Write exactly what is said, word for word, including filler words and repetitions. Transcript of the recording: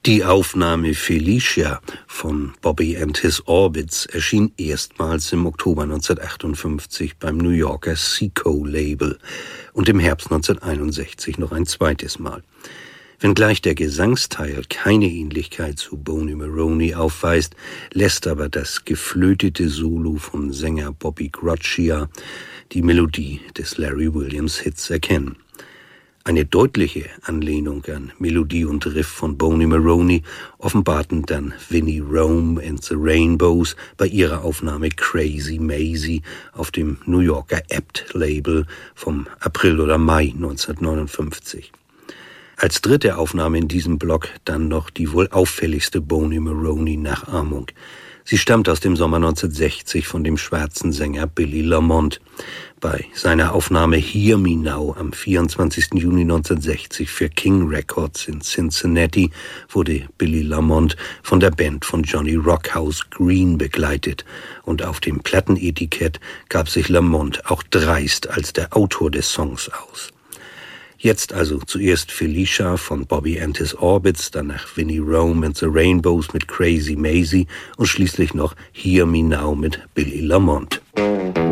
Die Aufnahme Felicia von Bobby and His Orbits erschien erstmals im Oktober neunzehnhundertachtundfünfzig beim New Yorker Seco-Label und im Herbst neunzehnhunderteinundsechzig noch ein zweites Mal. Wenngleich der Gesangsteil keine Ähnlichkeit zu Boney Maroney aufweist, lässt aber das geflötete Solo von Sänger Bobby Groccia die Melodie des Larry Williams Hits erkennen. Eine deutliche Anlehnung an Melodie und Riff von Boney Maroney offenbarten dann Vinnie Rome and the Rainbows bei ihrer Aufnahme Crazy Maisie auf dem New Yorker Apt-Label vom April oder Mai neunzehnhundertneunundfünfzig. Als dritte Aufnahme in diesem Block dann noch die wohl auffälligste Boney Maroney-Nachahmung. Sie stammt aus dem Sommer neunzehnhundertsechzig von dem schwarzen Sänger Billy Lamont. Bei seiner Aufnahme Hear Me Now am vierundzwanzigsten Juni neunzehnhundertsechzig für King Records in Cincinnati wurde Billy Lamont von der Band von Johnny Rockhouse Green begleitet und auf dem Plattenetikett gab sich Lamont auch dreist als der Autor des Songs aus. Jetzt also zuerst Felicia von Bobby and His Orbits, danach Vinnie Rome and the Rainbows mit Crazy Maisie und schließlich noch Hear Me Now mit Billy Lamont.